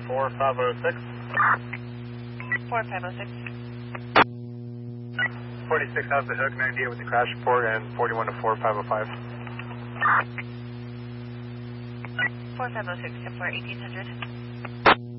4506. 4506. 46 has the hook, 98 with the crash report, and 41 to 4505. 4506, 10 for 1800.